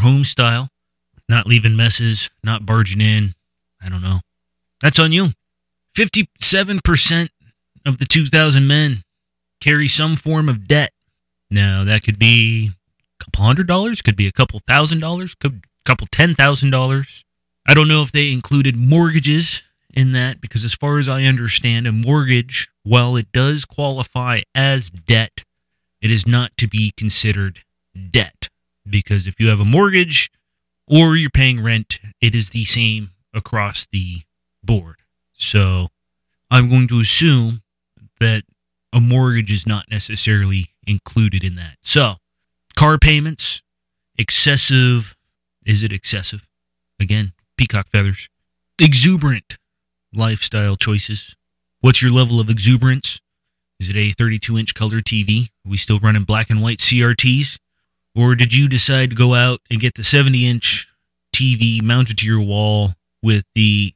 home style, not leaving messes, not barging in. I don't know. That's on you. 57% of the 2,000 men carry some form of debt. Now, that could be a couple $100, could be a couple $1,000, could be a couple $10,000. I don't know if they included mortgages in that, because as far as I understand, a mortgage, while it does qualify as debt, it is not to be considered debt. Because if you have a mortgage or you're paying rent, it is the same across the board. So I'm going to assume that a mortgage is not necessarily included in that. So, car payments, excessive. Is it excessive? Again, peacock feathers. Exuberant lifestyle choices. What's your level of exuberance? Is it a 32-inch color TV? Are we still running black and white CRTs? Or did you decide to go out and get the 70-inch TV mounted to your wall with the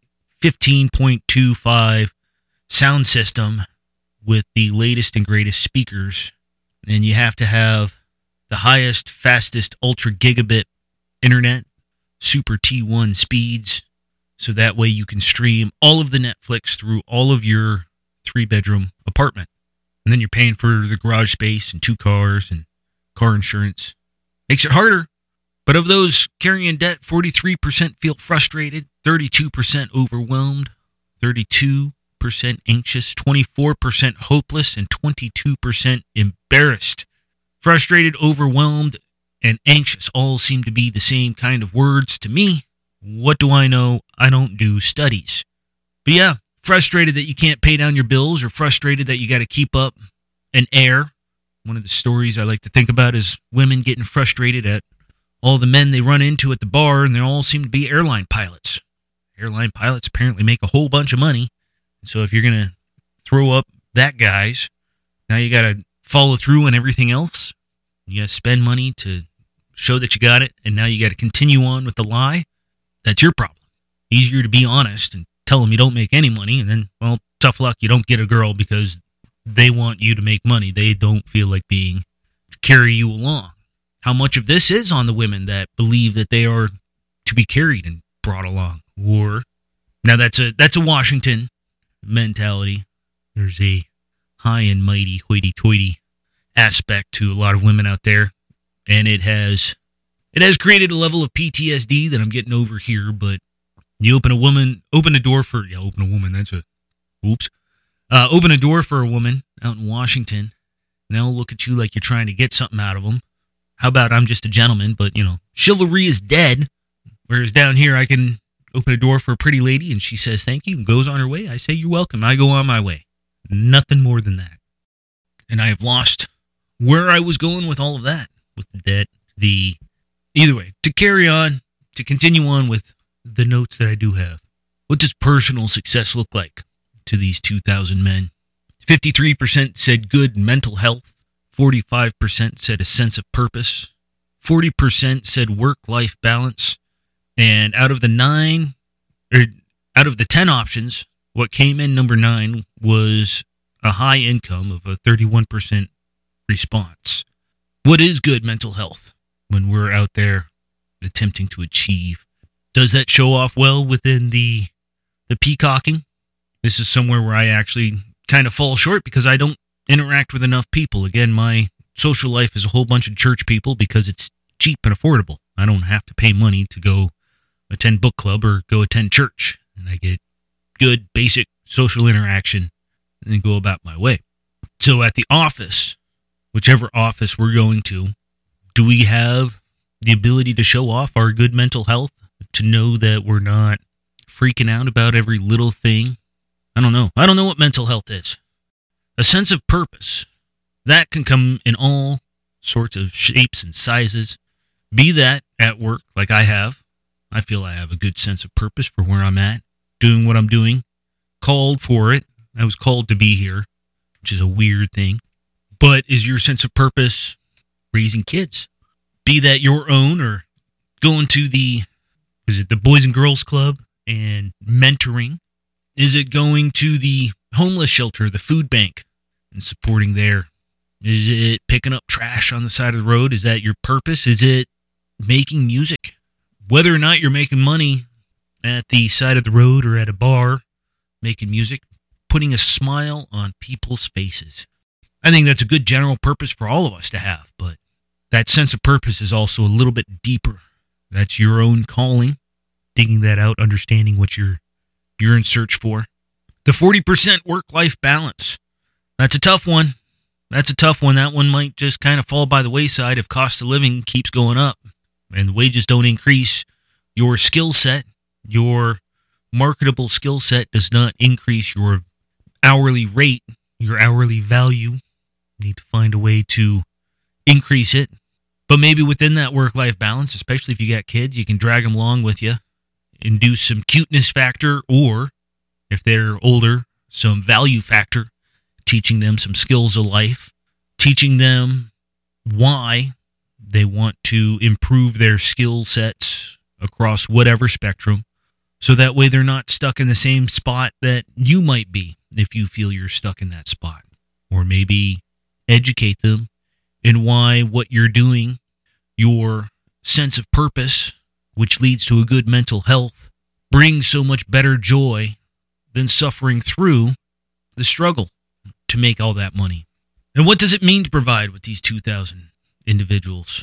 15.25 sound system with the latest and greatest speakers, and you have to have the highest, fastest, ultra gigabit internet, super T1 speeds, so that way you can stream all of the Netflix through all of your 3-bedroom apartment. And then you're paying for the garage space and 2 cars and car insurance. Makes it harder. But of those carrying debt, 43% feel frustrated, 32% overwhelmed, 32% anxious, 24% hopeless, and 22% embarrassed. Frustrated, overwhelmed, and anxious all seem to be the same kind of words to me. What do I know? I don't do studies. But yeah, frustrated that you can't pay down your bills, or frustrated that you got to keep up an air. One of the stories I like to think about is women getting frustrated at all the men they run into at the bar, and they all seem to be airline pilots. Airline pilots apparently make a whole bunch of money. So if you're going to throw up that guy's, now you got to follow through on everything else. You got to spend money to show that you got it, and now you got to continue on with the lie. That's your problem. Easier to be honest and tell them you don't make any money, and then, well, tough luck, you don't get a girl because they want you to make money. They don't feel like being to carry you along. How much of this is on the women that believe that they are to be carried and brought along? Or now that's a Washington mentality. There's a high and mighty hoity-toity aspect to a lot of women out there, and it has created a level of PTSD that I'm getting over here. But you open a door for a woman out in Washington, and they'll look at you like you're trying to get something out of them. How about I'm just a gentleman, but, chivalry is dead. Whereas down here, I can open a door for a pretty lady, and she says thank you and goes on her way. I say you're welcome. I go on my way. Nothing more than that. And I have lost where I was going with all of that, with the debt. Either way, to carry on, to continue on with the notes that I do have. What does personal success look like to these 2,000 men? 53% said good mental health. 45% said a sense of purpose. 40% said work-life balance. And out of the 10 options, what came in number 9 was a high income of a 31% response. What is good mental health when we're out there attempting to achieve? Does that show off well within the peacocking? This is somewhere where I actually kind of fall short because I don't interact with enough people. Again, my social life is a whole bunch of church people because it's cheap and affordable. I don't have to pay money to go attend book club or go attend church. And I get good, basic social interaction and then go about my way. So at the office, whichever office we're going to, do we have the ability to show off our good mental health? To know that we're not freaking out about every little thing? I don't know. I don't know what mental health is. A sense of purpose. That can come in all sorts of shapes and sizes. Be that at work, like I have. I feel I have a good sense of purpose for where I'm at, doing what I'm doing, called for it. I was called to be here, which is a weird thing. But is your sense of purpose raising kids? Be that your own or going to the Boys and Girls Club and mentoring? Is it going to the homeless shelter, the food bank, and supporting there? Is it picking up trash on the side of the road? Is that your purpose? Is it making music. Whether or not you're making money at the side of the road or at a bar, making music, putting a smile on people's faces. I think that's a good general purpose for all of us to have, but that sense of purpose is also a little bit deeper. That's your own calling, digging that out, understanding what you're in search for. The 40% work-life balance. That's a tough one. That one might just kind of fall by the wayside if cost of living keeps going up and the wages don't increase. Your skill set, your marketable skill set does not increase your hourly rate, your hourly value. You need to find a way to increase it. But maybe within that work-life balance, especially if you got kids, you can drag them along with you, induce some cuteness factor, or if they're older, some value factor, teaching them some skills of life, teaching them why they want to improve their skill sets across whatever spectrum, so that way they're not stuck in the same spot that you might be if you feel you're stuck in that spot. Or maybe educate them in why what you're doing, your sense of purpose, which leads to a good mental health, brings so much better joy than suffering through the struggle to make all that money. And what does it mean to provide with these 2,000 individuals?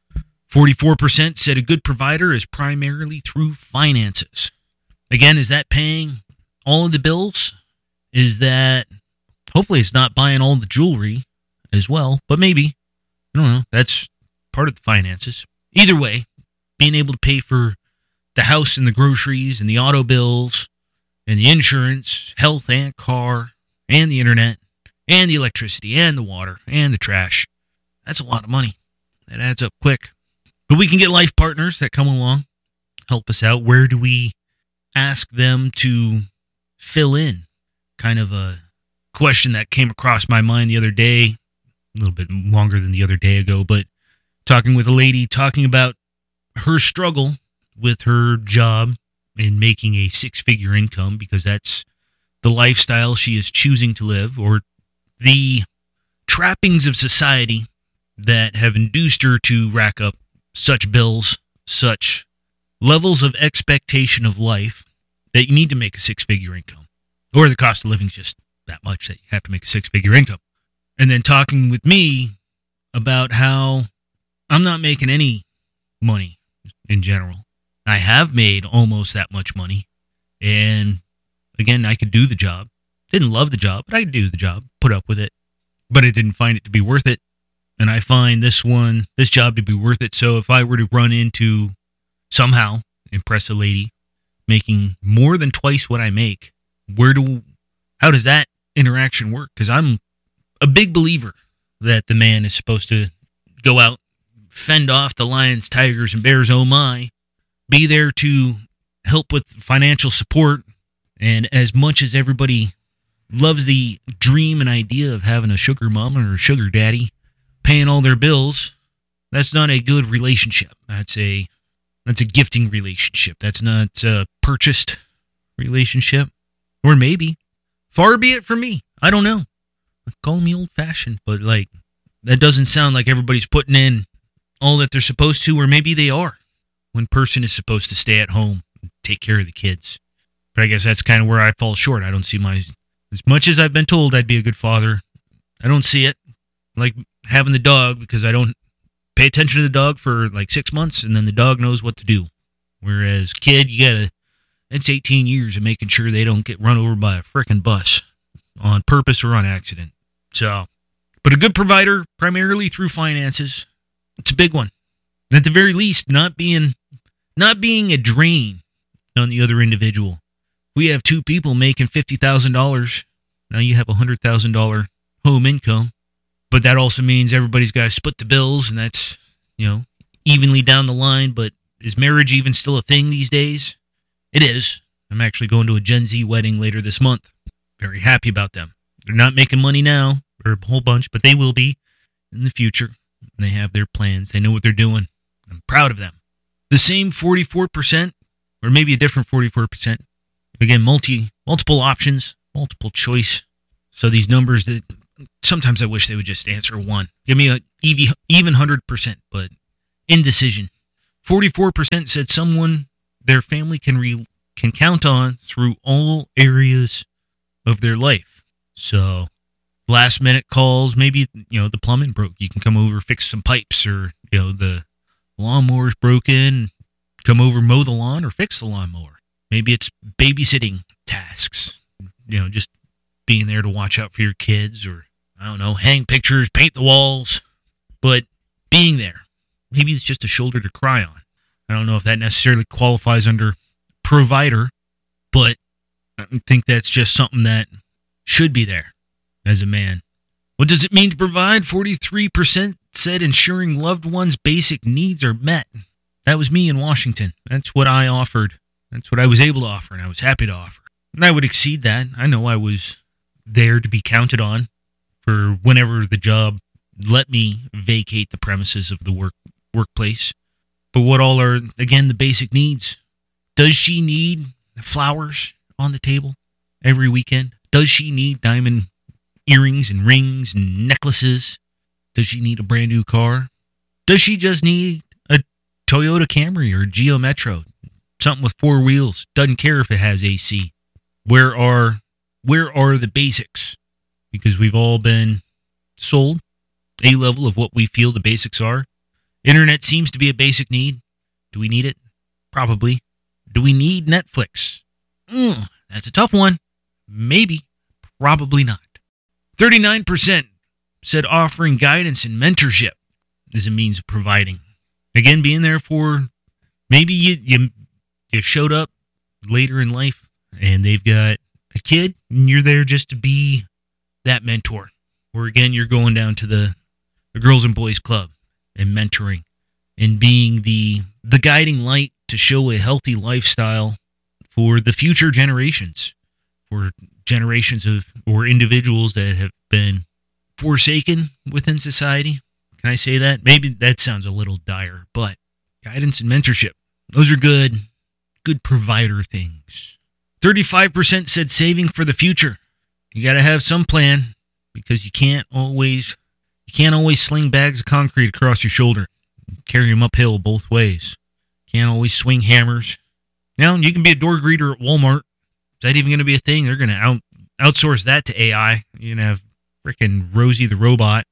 44% said a good provider is primarily through finances. Again, is that paying all of the bills? Is that, hopefully it's not buying all the jewelry as well, but maybe, I don't know, that's part of the finances. Either way, being able to pay for the house and the groceries and the auto bills and the insurance, health and car and the internet and the electricity and the water and the trash. That's a lot of money. That adds up quick. But we can get life partners that come along, help us out. Where do we ask them to fill in? Kind of a question that came across my mind the other day, a little bit longer than the other day ago, but talking with a lady, talking about her struggle with her job and making a six-figure income, because that's the lifestyle she is choosing to live, or the trappings of society that have induced her to rack up such bills, such levels of expectation of life that you need to make a six-figure income, or the cost of living is just that much that you have to make a six-figure income. And then talking with me about how I'm not making any money in general. I have made almost that much money. And again, I could do the job. Didn't love the job, but I could do the job, put up with it. But I didn't find it to be worth it. And I find this job to be worth it. So if I were to run into, somehow impress a lady making more than twice what I make, how does that interaction work? Because I'm a big believer that the man is supposed to go out, fend off the lions, tigers, and bears, oh my, be there to help with financial support. And as much as everybody loves the dream and idea of having a sugar mama or a sugar daddy paying all their bills, that's not a good relationship. That's a gifting relationship. That's not a purchased relationship. Or maybe. Far be it from me. I don't know. Call me old-fashioned, but that doesn't sound like everybody's putting in all that they're supposed to, or maybe they are. One person is supposed to stay at home and take care of the kids. But I guess that's kind of where I fall short. I don't see as much as I've been told I'd be a good father, I don't see it. Like having the dog, because I don't pay attention to the dog for 6 months, and then the dog knows what to do. Whereas kid, it's 18 years of making sure they don't get run over by a frickin' bus on purpose or on accident. So, but a good provider, primarily through finances, it's a big one. At the very least, not being a drain on the other individual. We have two people making $50,000. Now you have $100,000 home income, but that also means everybody's got to split the bills, and that's, evenly down the line. But is marriage even still a thing these days? It is. I'm actually going to a Gen Z wedding later this month. Very happy about them. They're not making money now, or a whole bunch, but they will be in the future. They have their plans. They know what they're doing. I'm proud of them. The same 44%, or maybe a different 44%. Again, multiple options, multiple choice. So these numbers that sometimes I wish they would just answer one. Give me a even 100%, but indecision. 44% said someone their family can count on through all areas of their life. So last minute calls, maybe, the plumbing broke. You can come over, fix some pipes, or, the lawnmower's broken, come over, mow the lawn or fix the lawnmower. Maybe it's babysitting tasks, just being there to watch out for your kids, or, I don't know, hang pictures, paint the walls, but being there. Maybe it's just a shoulder to cry on. I don't know if that necessarily qualifies under provider, but I think that's just something that should be there as a man. What does it mean to provide? 43% said ensuring loved ones' basic needs are met. That was me in Washington. That's what I offered. That's what I was able to offer, and I was happy to offer. And I would exceed that. I know I was there to be counted on for whenever the job let me vacate the premises of the workplace. But what all are, again, the basic needs? Does she need flowers on the table every weekend? Does she need diamond earrings and rings and necklaces? Does she need a brand new car? Does she just need a Toyota Camry or a Geo Metro? Something with 4 wheels. Doesn't care if it has AC. Where are the basics? Because we've all been sold a level of what we feel the basics are. Internet seems to be a basic need. Do we need it? Probably. Do we need Netflix? That's a tough one. Maybe. Probably not. 39% said offering guidance and mentorship is a means of providing. Again, being there for maybe you showed up later in life and they've got a kid and you're there just to be that mentor. Or again, you're going down to the Girls and Boys Club and mentoring and being the guiding light to show a healthy lifestyle for the future generations, for generations of or individuals that have been forsaken within society. Can I say that? Maybe that sounds a little dire, but guidance and mentorship, those are good provider things. 35% said saving for the future. You got to have some plan because you can't always sling bags of concrete across your shoulder, carry them uphill both ways. Can't always swing hammers. Now, you can be a door greeter at Walmart. Is that even going to be a thing? They're going to outsource that to AI. You're going to have freaking Rosie the robot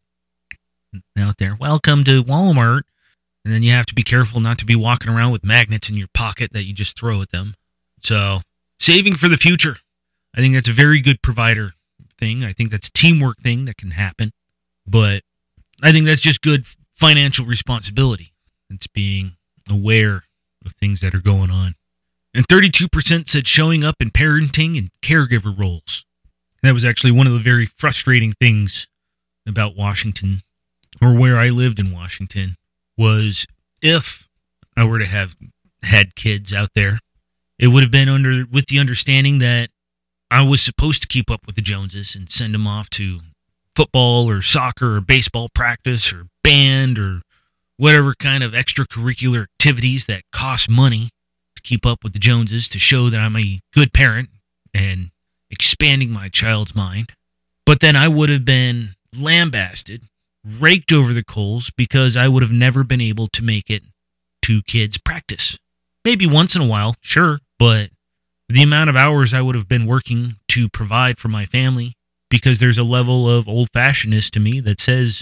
out there. Welcome to Walmart. And then you have to be careful not to be walking around with magnets in your pocket that you just throw at them. So, saving for the future. I think that's a very good provider thing. I think that's a teamwork thing that can happen. But I think that's just good financial responsibility. It's being aware of things that are going on. And 32% said showing up in parenting and caregiver roles. That was actually one of the very frustrating things about Washington, or where I lived in Washington, was if I were to have had kids out there, it would have been with the understanding that I was supposed to keep up with the Joneses and send them off to football or soccer or baseball practice or band or whatever kind of extracurricular activities that cost money to keep up with the Joneses, to show that I'm a good parent and expanding my child's mind. But then I would have been lambasted, raked over the coals, because I would have never been able to make it to kids' practice. Maybe once in a while, sure, but the amount of hours I would have been working to provide for my family, because there's a level of old-fashionedness to me that says,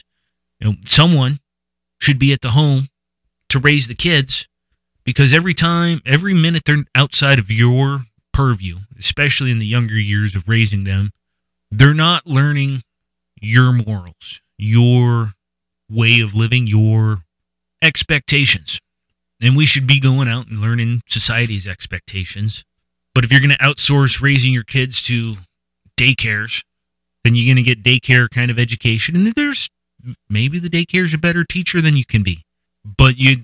someone should be at the home to raise the kids, because every minute they're outside of your purview, especially in the younger years of raising them, they're not learning your morals, your way of living, your expectations. And we should be going out and learning society's expectations. But if you're going to outsource raising your kids to daycares, then you're going to get daycare kind of education. And there's maybe the daycare's a better teacher than you can be. But you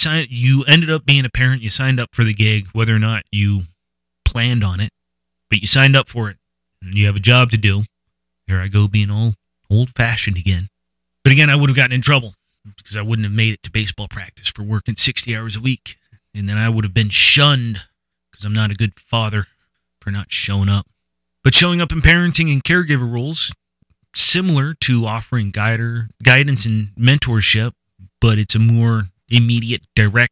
ended up being a parent. You signed up for the gig, whether or not you planned on it, but you signed up for it. And you have a job to do. Here I go being all old-fashioned again. But again, I would have gotten in trouble because I wouldn't have made it to baseball practice for working 60 hours a week. And then I would have been shunned because I'm not a good father for not showing up. But showing up in parenting and caregiver roles, similar to offering guidance and mentorship, but it's a more immediate, direct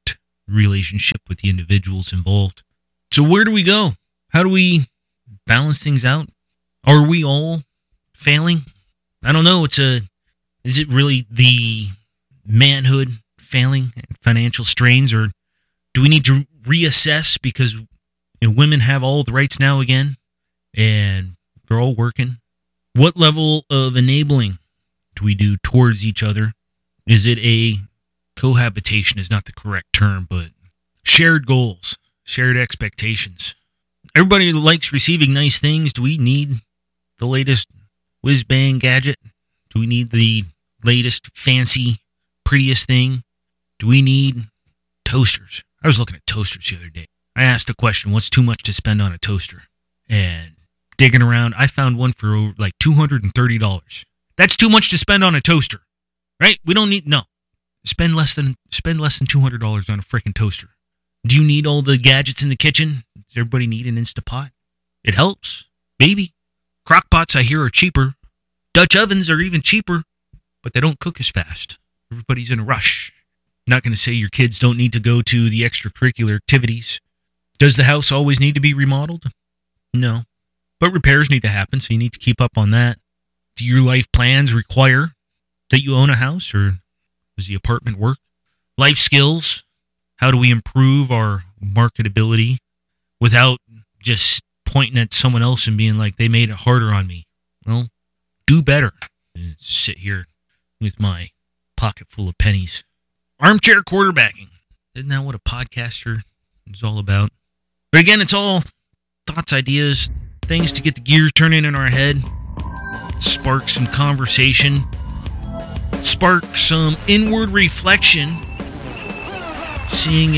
relationship with the individuals involved. So where do we go? How do we balance things out? Are we all failing? I don't know. Is it really the manhood failing, financial strains, or do we need to reassess because women have all the rights now again and they're all working? What level of enabling do we do towards each other? Is it a cohabitation is not the correct term, but shared goals, shared expectations? Everybody likes receiving nice things. Do we need the latest whiz-bang gadget? Do we need the latest fancy, prettiest thing? Do we need toasters? I was looking at toasters the other day. I asked a question, what's too much to spend on a toaster? And digging around, I found one for like $230. That's too much to spend on a toaster, right? We don't need, no. Spend less than $200 on a freaking toaster. Do you need all the gadgets in the kitchen? Does everybody need an Instapot? It helps. Maybe. Crockpots, I hear, are cheaper. Dutch ovens are even cheaper, but they don't cook as fast. Everybody's in a rush. Not going to say your kids don't need to go to the extracurricular activities. Does the house always need to be remodeled? No. But repairs need to happen, so you need to keep up on that. Do your life plans require that you own a house, or does the apartment work? Life skills. How do we improve our marketability without just pointing at someone else and being like, they made it harder on me? Well, do better than sit here with my pocket full of pennies. Armchair quarterbacking. Isn't that what a podcaster is all about? But again, it's all thoughts, ideas, things to get the gears turning in our head, spark some conversation, spark some inward reflection, seeing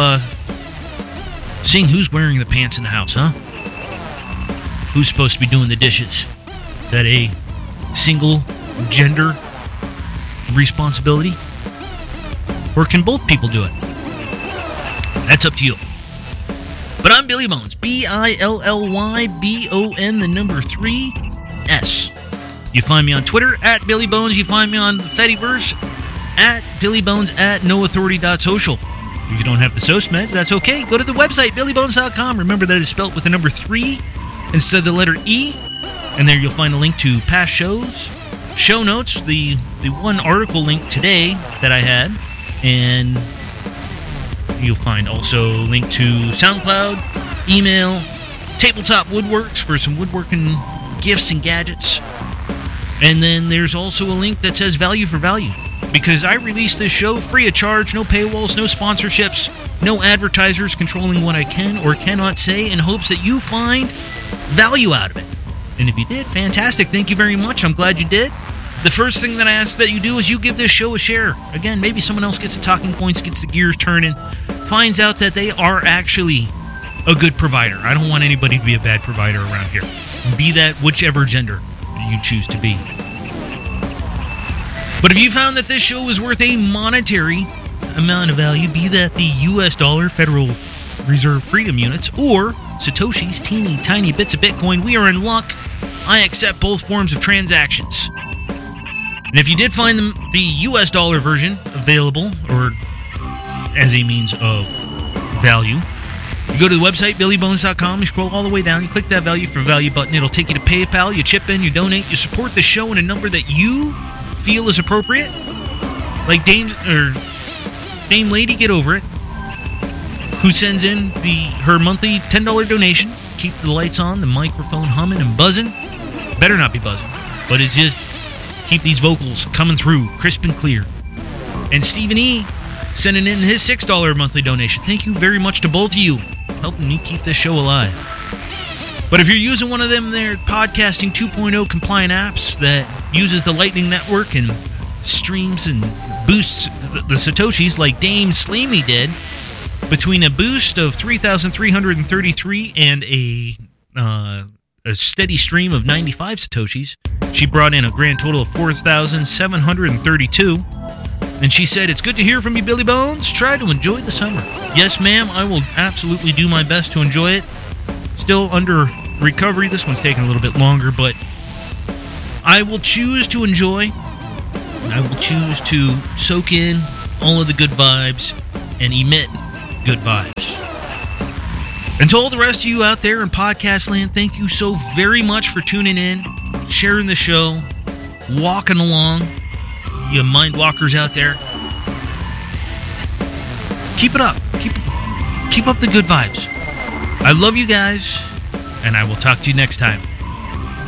who's wearing the pants in the house, huh? Who's supposed to be doing the dishes? Is that a single gender responsibility? Or can both people do it? That's up to you. But I'm Billy Bones. BILLYBON, the number 3S. You find me on Twitter at Billy Bones. You find me on the Fediverse at Billy Bones at noauthority.social. If you don't have the SOSMED, that's okay. Go to the website, billybones.com. Remember that it's spelled with the number 3 instead of the letter E. And there you'll find a link to past shows, show notes, the one article link today that I had. And you'll find also a link to SoundCloud, email, Tabletop Woodworks for some woodworking gifts and gadgets. And then there's also a link that says value for value. Because I release this show free of charge, no paywalls, no sponsorships, no advertisers controlling what I can or cannot say in hopes that you find value out of it. And if you did, fantastic. Thank you very much. I'm glad you did. The first thing that I ask that you do is you give this show a share. Again, maybe someone else gets the talking points, gets the gears turning, finds out that they are actually a good provider. I don't want anybody to be a bad provider around here. Be that whichever gender you choose to be. But if you found that this show is worth a monetary amount of value, be that the US dollar, Federal Reserve Freedom Units, or Satoshi's teeny tiny bits of Bitcoin, we are in luck. I accept both forms of transactions. And if you did find the US dollar version available, or as a means of value, you go to the website, billybones.com, you scroll all the way down, you click that value for value button, it'll take you to PayPal, you chip in, you donate, you support the show in a number that you feel is appropriate. Like Dame Lady Get Over It, who sends in her monthly $10 donation, keep the lights on, the microphone humming and buzzing. Better not be buzzing, but it's just keep these vocals coming through crisp and clear. And Stephen E. sending in his $6 monthly donation. Thank you very much to both of you, helping me keep this show alive. But if you're using one of them there podcasting 2.0 compliant apps that uses the Lightning Network and streams and boosts the Satoshis like Dame Slamy did, between a boost of 3,333 and a steady stream of 95 Satoshis, she brought in a grand total of 4,732. And she said, "It's good to hear from you, Billy Bones. Try to enjoy the summer." Yes, ma'am, I will absolutely do my best to enjoy it. Still under recovery. This one's taking a little bit longer, but I will choose to enjoy. I will choose to soak in all of the good vibes and emit good vibes. And to all the rest of you out there in podcast land, thank you so very much for tuning in, sharing the show, walking along. You mind walkers out there, keep it up. Keep up the good vibes. I love you guys, and I will talk to you next time.